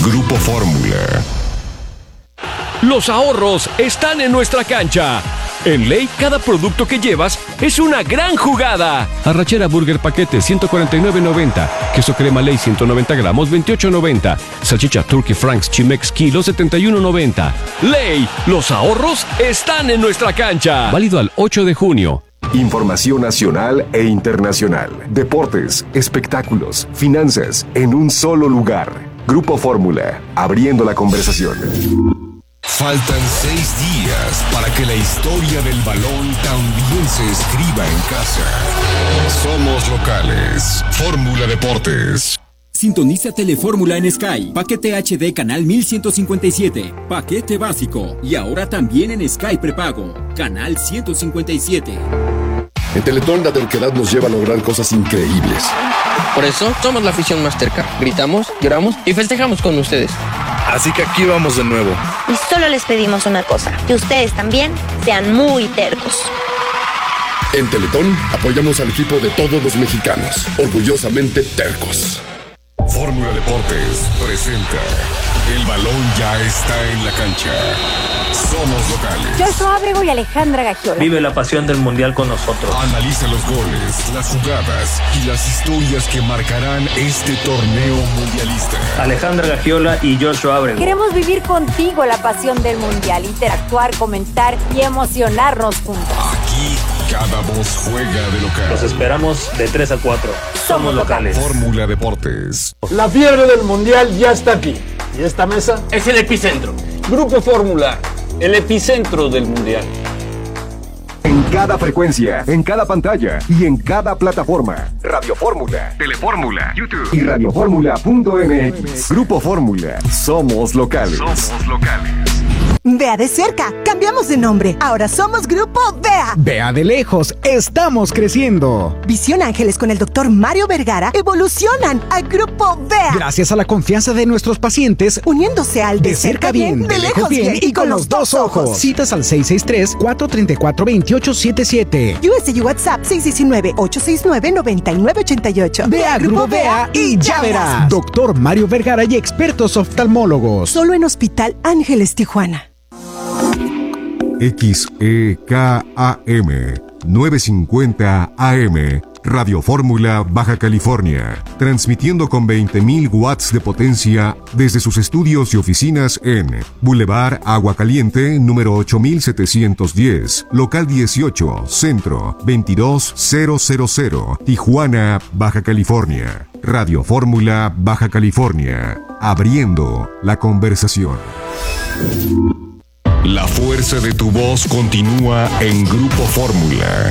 Grupo Fórmula. Los ahorros están en nuestra cancha. En Ley, cada producto que llevas es una gran jugada. Arrachera Burger Paquete, 149.90. Queso crema Ley, 190 gramos, 28.90. Salchicha Turkey Franks Chimex Kilo, 71.90. Ley, los ahorros están en nuestra cancha. Válido al 8 de junio. Información nacional e internacional. Deportes, espectáculos, finanzas, en un solo lugar. Grupo Fórmula, abriendo la conversación. Faltan 6 días para que la historia del balón también se escriba en casa. Somos locales. Fórmula Deportes. Sintoniza Telefórmula en Sky. Paquete HD canal 1157. Paquete básico. Y ahora también en Sky prepago. Canal 157. En Teletón la terquedad nos lleva a lograr cosas increíbles. Por eso somos la afición más terca. Gritamos, lloramos y festejamos con ustedes. Así que aquí vamos de nuevo. Y solo les pedimos una cosa, que ustedes también sean muy tercos. En Teletón apoyamos al equipo de todos los mexicanos, orgullosamente tercos. Fórmula Deportes presenta El balón ya está en la cancha. Somos locales. Joshua Ábrego y Alejandra Gagiola. Vive la pasión del mundial con nosotros. Analiza los goles, las jugadas y las historias que marcarán este torneo mundialista. Alejandra Gagiola y Joshua Ábrego. Queremos vivir contigo la pasión del mundial, interactuar, comentar y emocionarnos juntos. Aquí cada voz juega de local. Los esperamos de 3 a 4. Somos locales. Fórmula Deportes. La fiebre del mundial ya está aquí. Y esta mesa es el epicentro. Grupo Fórmula, el epicentro del mundial. En cada frecuencia, en cada pantalla y en cada plataforma. Radio Fórmula, Telefórmula, YouTube y radioformula.mx. Grupo Fórmula, somos locales. Somos locales. Vea de cerca, cambiamos de nombre. Ahora somos Grupo Vea. Vea de lejos, estamos creciendo. Visión Ángeles con el doctor Mario Vergara evolucionan a Grupo Vea. Gracias a la confianza de nuestros pacientes, uniéndose al de cerca bien, de lejos bien y con los dos ojos. Citas al 663-434-2877. US y WhatsApp 619-869-9988. Vea Grupo Vea y ya verás. Doctor Mario Vergara y expertos oftalmólogos. Solo en Hospital Ángeles Tijuana. XEKAM 950 AM Radio Fórmula Baja California, transmitiendo con 20.000 watts de potencia desde sus estudios y oficinas en Boulevard Agua Caliente, número 8710, local 18, centro 22000, Tijuana, Baja California. Radio Fórmula Baja California, abriendo la conversación. La fuerza de tu voz continúa en Grupo Fórmula.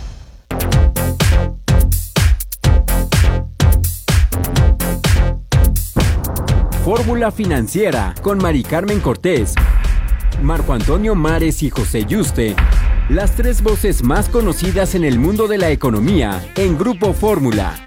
Fórmula Financiera con Mari Carmen Cortés, Marco Antonio Mares y José Yuste. Las tres voces más conocidas en el mundo de la economía en Grupo Fórmula.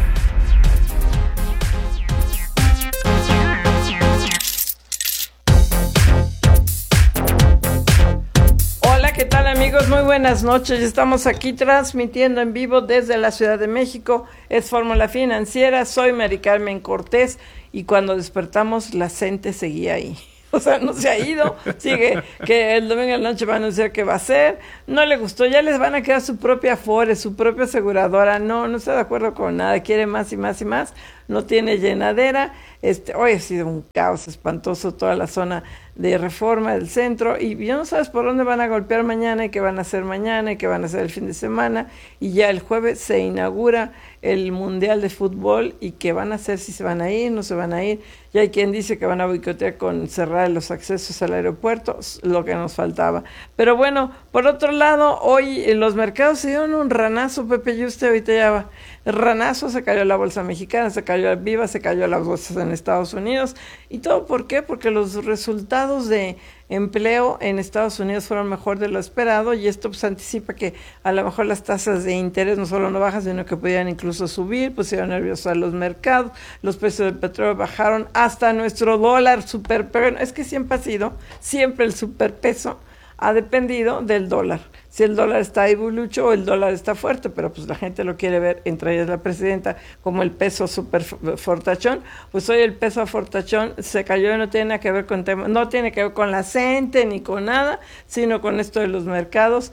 ¿Qué tal, amigos? Muy buenas noches. Estamos aquí transmitiendo en vivo desde la Ciudad de México. Es Fórmula Financiera. Soy Mari Carmen Cortés y cuando despertamos la gente seguía ahí. O sea, no se ha ido, sigue, que el domingo en la noche va a anunciar que va a ser, no le gustó, ya les van a crear su propia Afore, su propia aseguradora, no está de acuerdo con nada, quiere más y más y más, no tiene llenadera. Hoy ha sido un caos espantoso toda la zona de Reforma del centro y ya no sabes por dónde van a golpear mañana y qué van a hacer mañana y qué van a hacer el fin de semana, y ya el jueves se inaugura el Mundial de Fútbol y qué van a hacer, si se van a ir, no se van a ir. Ya hay quien dice que van a boicotear con cerrar los accesos al aeropuerto, lo que nos faltaba. Pero bueno, por otro lado, hoy en los mercados se dieron un ranazo, Pepe, y usted ahorita ya va. Ranazo, se cayó la bolsa mexicana, se cayó el Viva, se cayó las bolsas en Estados Unidos. ¿Y todo por qué? Porque los resultados de empleo en Estados Unidos fueron mejor de lo esperado y esto pues anticipa que a lo mejor las tasas de interés no solo no bajan, sino que pudieran incluso subir, pusieron nerviosos a los mercados, los precios del petróleo bajaron, hasta nuestro dólar superpeso, es que siempre ha sido, siempre el superpeso ha dependido del dólar. si el dólar está ahí bulucho o el dólar está fuerte, pero pues la gente lo quiere ver, entre ellas la presidenta, como el peso super fortachón. Pues hoy el peso fortachón se cayó y no tiene nada que ver con no tiene que ver con la CENTE ni con nada, sino con esto de los mercados.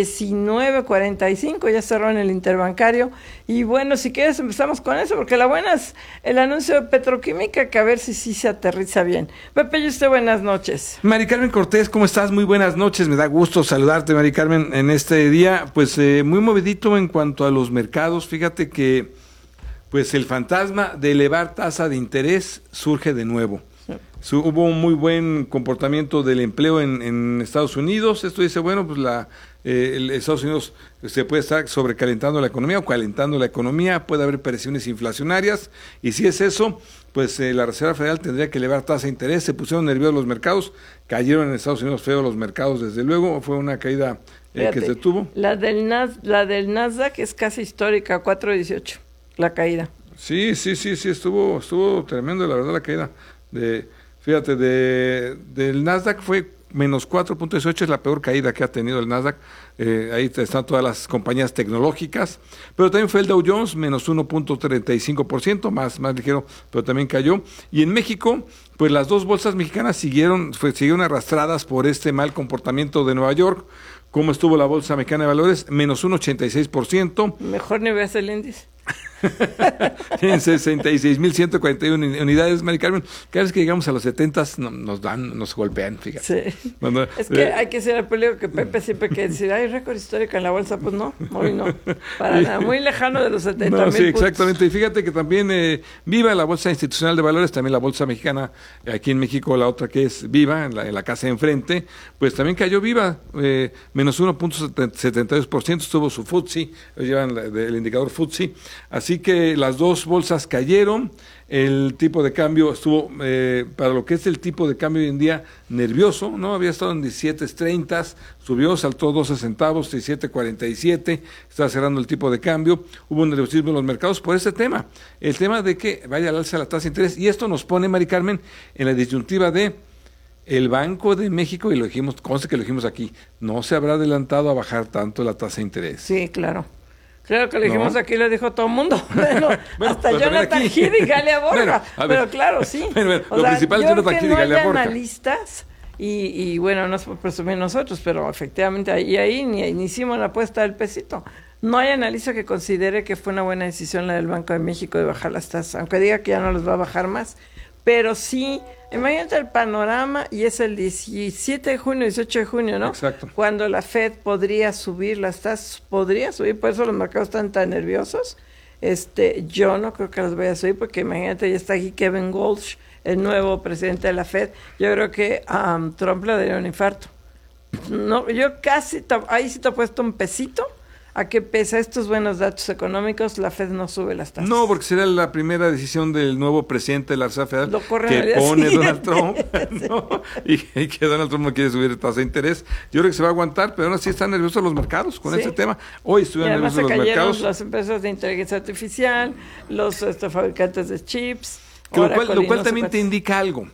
19.45 ya cerró en el interbancario. Y bueno, si quieres empezamos con eso, porque la buena es el anuncio de Petroquímica, que a ver si sí se aterriza bien. Pepe, y usted, buenas noches. Mari Carmen Cortés, ¿cómo estás? Muy buenas noches, me da gusto saludarte, Mari Carmen, en este día, pues muy movidito en cuanto a los mercados. Fíjate que pues el fantasma de elevar tasa de interés surge de nuevo. Hubo un muy buen comportamiento del empleo en Estados Unidos. Esto dice, bueno, pues Estados Unidos se puede estar sobrecalentando la economía o calentando la economía, puede haber presiones inflacionarias, y si es eso, pues la Reserva Federal tendría que elevar tasa de interés. Se pusieron nerviosos los mercados, cayeron en Estados Unidos feo los mercados, desde luego, fue una caída que se tuvo. La del Nasdaq es casi histórica, 4.18, la caída. Sí, estuvo tremendo, la verdad, la caída. Fíjate, del Nasdaq fue menos 4.18, es la peor caída que ha tenido el Nasdaq. Ahí están todas las compañías tecnológicas, pero también fue el Dow Jones, menos 1.35%, más ligero, pero también cayó. Y en México, pues las dos bolsas mexicanas siguieron arrastradas por este mal comportamiento de Nueva York. ¿Cómo estuvo la Bolsa Mexicana de Valores? Menos 1.86%. Mejor ni ves el índice. En 66.141 unidades, Mari Carmen. Cada vez que llegamos a los 70 nos golpean, fíjate. Sí. Es que hay que ser el peligro que Pepe siempre quiere decir, hay récord histórico en la bolsa, pues no, hoy no. Para nada, muy lejano de los 70,000 sí, exactamente. Y fíjate que también Viva, la Bolsa Institucional de Valores, también la Bolsa Mexicana, aquí en México, la otra que es Viva, en la casa de enfrente, pues también cayó Viva, menos 1.72%, estuvo su FTSE, llevan el indicador FTSE. Así que las dos bolsas cayeron, el tipo de cambio estuvo, para lo que es el tipo de cambio hoy en día, nervioso, ¿no? Había estado en 17.30, subió, saltó 12 centavos, 17.47, está cerrando el tipo de cambio. Hubo un nerviosismo en los mercados por ese tema, el tema de que vaya al alza la tasa de interés, y esto nos pone, Mari Carmen, en la disyuntiva de el Banco de México, y lo dijimos, conste que lo dijimos aquí, no se habrá adelantado a bajar tanto la tasa de interés. Sí, claro. Claro que lo dijimos aquí, lo dijo todo el mundo. Bueno, hasta Jonathan Heath y Galia Borja. Pero claro, sí. Lo principal es Jonathan Heath y Galia Borja. Analistas, y bueno, no es por presumir nosotros, pero efectivamente ahí ni hicimos la apuesta del pesito. No hay analista que considere que fue una buena decisión la del Banco de México de bajar las tasas, aunque diga que ya no los va a bajar más. Pero sí, imagínate el panorama, y es el 17 de junio, 18 de junio, ¿no? Exacto. Cuando la Fed podría subir las tasas, por eso los mercados están tan nerviosos. Yo no creo que las vaya a subir, porque imagínate, ya está aquí Kevin Walsh, el nuevo presidente de la Fed. Yo creo que Trump le daría un infarto. No, yo casi, ahí sí te he puesto un pesito, a que pese a estos buenos datos económicos, la Fed no sube las tasas. No, porque será la primera decisión del nuevo presidente de la Reserva Federal que pone Donald Trump, ¿no? y que Donald Trump no quiere subir tasa de interés. Yo creo que se va a aguantar, pero aún así están nerviosos los mercados con este tema. Hoy estuvieron nerviosos los mercados. Además se cayeron las empresas de inteligencia artificial, los fabricantes de chips. Lo cual también te indica algo,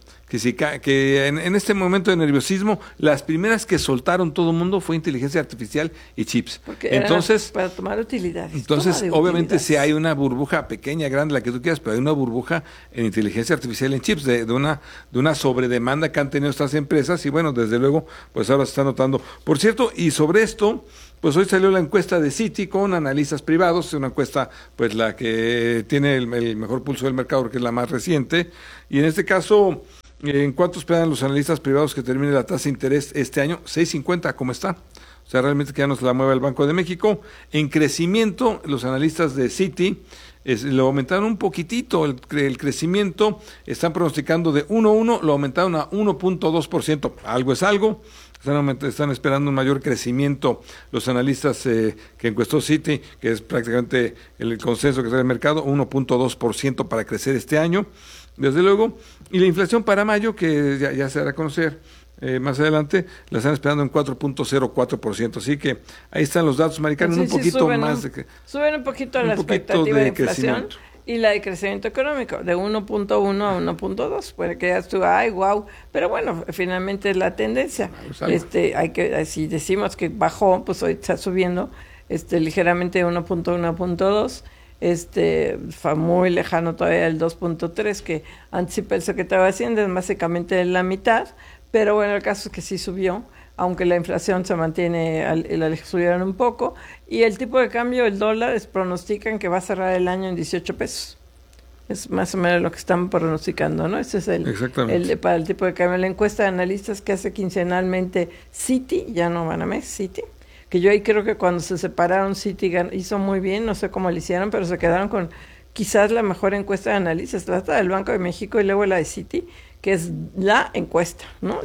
que en este momento de nerviosismo, las primeras que soltaron todo el mundo fue inteligencia artificial y chips. Porque entonces, para tomar utilidades. Entonces, obviamente, si hay una burbuja pequeña, grande, la que tú quieras, pero hay una burbuja en inteligencia artificial y en chips, de una sobredemanda que han tenido estas empresas, y bueno, desde luego, pues ahora se está notando. Por cierto, y sobre esto, pues hoy salió la encuesta de Citi con analistas privados, una encuesta pues la que tiene el mejor pulso del mercado, porque es la más reciente, y en este caso, ¿en cuánto esperan los analistas privados que termine la tasa de interés este año? 6.50, ¿cómo está? O sea, realmente que ya no se la mueve el Banco de México. En crecimiento, los analistas de Citi lo aumentaron un poquitito, el crecimiento, están pronosticando de 1.1, lo aumentaron a 1.2%, algo es algo. Están esperando un mayor crecimiento los analistas que encuestó Citi, que es prácticamente el consenso que trae el mercado, 1.2% para crecer este año, desde luego. Y la inflación para mayo, que ya se dará a conocer más adelante, la están esperando en 4.04%. Así que ahí están los datos, Mari Carmen, un poquito más de suben un poquito la expectativa de inflación. y la de crecimiento económico, de 1.1 a 1.2, puede que ya estuvo, ay, wow, pero bueno, finalmente es la tendencia. Si decimos que bajó, pues hoy está subiendo ligeramente de 1.1 a 1.2, fue muy lejano todavía el 2.3 que anticipa el secretario de Hacienda, es básicamente la mitad, pero bueno, el caso es que sí subió, aunque la inflación se mantiene, la subieron un poco, y el tipo de cambio, el dólar, pronostican que va a cerrar el año en 18 pesos. Es más o menos lo que están pronosticando, ¿no? Ese es para el tipo de cambio. La encuesta de analistas que hace quincenalmente Citi, ya no Banamex, Citi, que yo ahí creo que cuando se separaron Citi hizo muy bien, no sé cómo lo hicieron, pero se quedaron con quizás la mejor encuesta de analistas, trata del Banco de México y luego la de Citi, que es la encuesta, ¿no?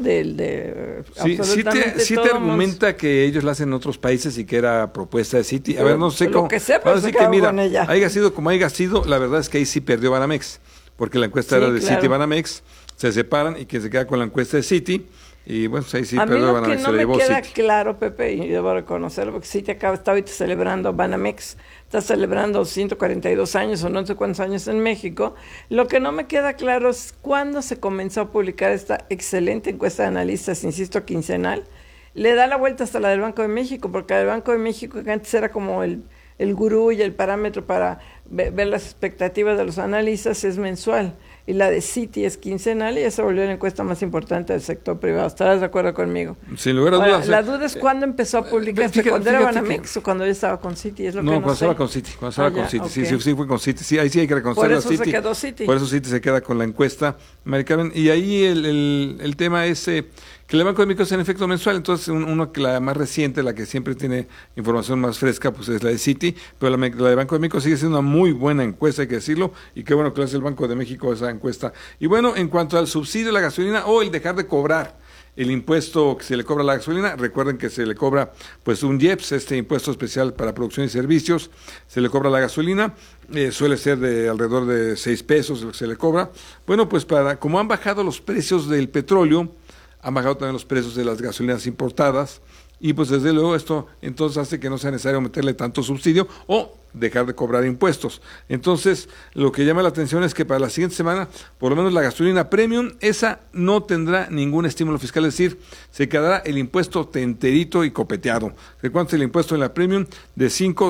Sí te argumenta que ellos la hacen en otros países y que era propuesta de Citi. A ver, no sé cómo. Lo que sé, pero se quedó con ella. Haya sido como haya sido, la verdad es que ahí sí perdió Banamex, porque la encuesta era de Citi y Banamex, se separan y quien se queda con la encuesta de Citi. Y bueno, ahí sí perdió Banamex, se le llevó Citi. A mí lo que no me queda claro, Pepe, y debo reconocerlo, porque Citi está ahorita celebrando, Banamex está celebrando 142 años o no sé cuántos años en México. Lo que no me queda claro es cuándo se comenzó a publicar esta excelente encuesta de analistas, insisto, quincenal. Le da la vuelta hasta la del Banco de México, porque el Banco de México, que antes era como el gurú y el parámetro para ver las expectativas de los analistas, es mensual. Y la de Citi es quincenal y esa volvió la encuesta más importante del sector privado. ¿Estarás de acuerdo conmigo? Sin lugar a dudas. La duda es cuándo empezó a publicarse, cuando era Banamex o cuando ya estaba con Citi. Es lo que cuando estaba con Citi. Okay. Sí, fue con Citi. Sí, ahí sí hay que reconocer a Citi. Por eso se quedó Citi. Por eso Citi se queda con la encuesta, Mari Carmen. Y ahí el tema es que el Banco de México es en efecto mensual, entonces uno que la más reciente, la que siempre tiene información más fresca, pues es la de Citi, pero la de Banco de México sigue siendo una muy buena encuesta, hay que decirlo, y qué bueno que lo hace el Banco de México esa encuesta. Y bueno, en cuanto al subsidio de la gasolina o el dejar de cobrar el impuesto que se le cobra a la gasolina, recuerden que se le cobra pues un IEPS, impuesto especial para producción y servicios, se le cobra a la gasolina, suele ser de alrededor de 6 pesos lo que se le cobra. Bueno, pues como han bajado los precios del petróleo, han bajado también los precios de las gasolinas importadas y pues desde luego esto entonces hace que no sea necesario meterle tanto subsidio o dejar de cobrar impuestos. Entonces, lo que llama la atención es que para la siguiente semana, por lo menos la gasolina premium, esa no tendrá ningún estímulo fiscal, es decir, se quedará el impuesto enterito y copeteado. ¿De cuánto es el impuesto en la premium? De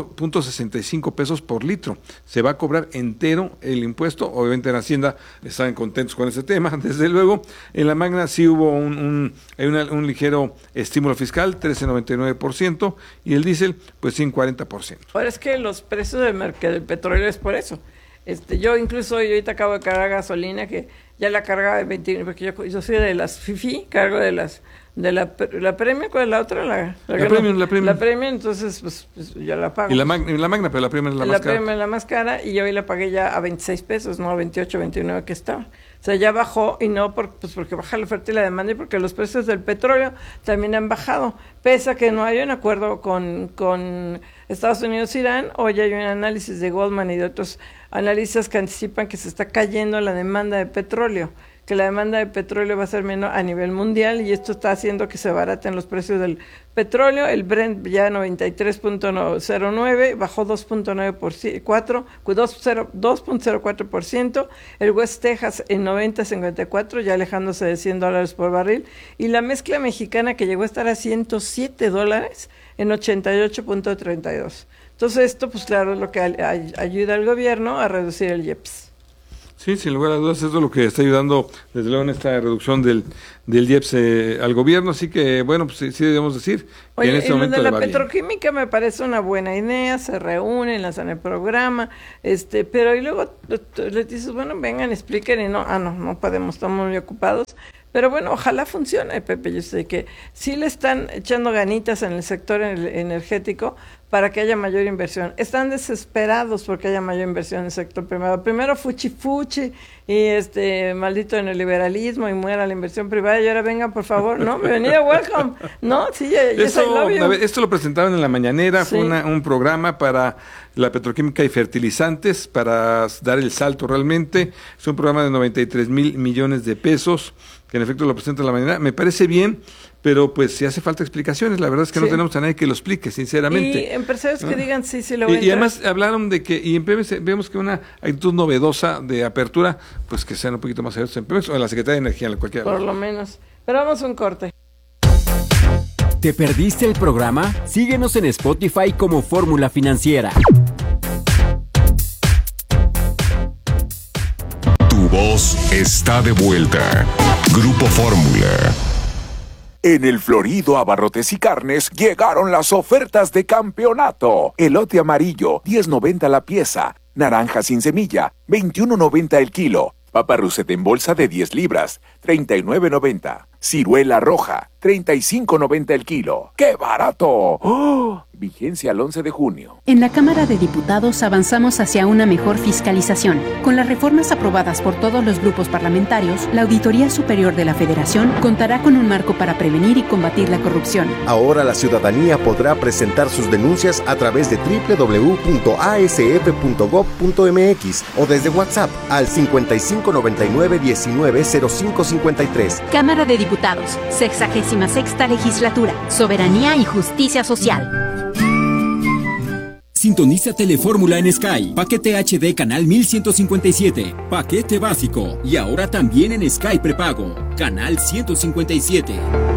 5.65 pesos por litro. Se va a cobrar entero el impuesto, obviamente en Hacienda están contentos con ese tema, desde luego. En la Magna sí hubo un ligero estímulo fiscal, 13.99%, y el diésel, pues 40%. Ahora es que los precios del petróleo es por eso. Yo incluso ahorita acabo de cargar gasolina que ya la cargaba de 20, porque yo soy de las FIFI, cargo de la Premium, ¿cuál es la otra? La Premium. La Premium, entonces pues yo la pago. Y la Magna, pero la Premium es la más cara. La Premium es la más cara y yo hoy la pagué ya a 26 pesos, no a 28, 29 que estaba. O sea, ya bajó y no porque baja la oferta y la demanda y porque los precios del petróleo también han bajado. Pese a que no hay un acuerdo con Estados Unidos e Irán, hoy hay un análisis de Goldman y de otros analistas que anticipan que se está cayendo la demanda de petróleo, que la demanda de petróleo va a ser menor a nivel mundial y esto está haciendo que se baraten los precios del petróleo. El Brent ya 93.09, bajó 2.04%, el West Texas en 90.54, ya alejándose de $100 por barril, y la mezcla mexicana que llegó a estar a $107 en 88.32. Entonces esto, pues claro, es lo que ayuda al gobierno a reducir el IEPS. Sí, sin lugar a dudas, eso es lo que está ayudando desde luego en esta reducción del IEPS al gobierno, así que bueno, pues sí debemos decir que en este momento de la petroquímica me parece una buena idea, se reúnen, lanzan el programa, pero y luego les dices, bueno, vengan, expliquen, y no podemos, estamos muy ocupados. Pero bueno, ojalá funcione, Pepe. Yo sé que sí le están echando ganitas en el sector energético para que haya mayor inversión. Están desesperados porque haya mayor inversión en el sector privado. Primero fuchi y maldito neoliberalismo y muera la inversión privada y ahora vengan, por favor, ¿no? Bienvenida, welcome. No, sí, esto lo presentaron en la mañanera, sí. Fue un programa para la petroquímica y fertilizantes para dar el salto realmente. Es un programa de 93,000 millones de pesos, que en efecto lo presenta en la mañanera. Me parece bien, pero pues sí hace falta explicaciones. La verdad es que no tenemos a nadie que lo explique, sinceramente. Y empresarios que digan sí lo y además hablaron de que, y en Pemex vemos que una actitud novedosa de apertura, pues que sean un poquito más abiertos en Pemex o en la Secretaría de Energía, en cualquiera. Por lo menos. Pero vamos a un corte. ¿Te perdiste el programa? Síguenos en Spotify como Fórmula Financiera. Tu voz está de vuelta. Grupo Fórmula. En el Florido Abarrotes y Carnes llegaron las ofertas de campeonato. Elote amarillo, $10.90 la pieza. Naranja sin semilla, $21.90 el kilo. Papa Russet en bolsa de 10 libras, $39.90. Ciruela roja, $35.90 el kilo. ¡Qué barato! ¡Oh! Vigencia al 11 de junio. En la Cámara de Diputados avanzamos hacia una mejor fiscalización. Con las reformas aprobadas por todos los grupos parlamentarios, la Auditoría Superior de la Federación contará con un marco para prevenir y combatir la corrupción. Ahora la ciudadanía podrá presentar sus denuncias a través de www.asf.gov.mx o desde WhatsApp al 5599-190553. Cámara de Diputados, 66ª Legislatura, Soberanía y Justicia Social. Sintoniza Telefórmula en Sky. Paquete HD Canal 1157. Paquete básico. Y ahora también en Sky Prepago. Canal 157.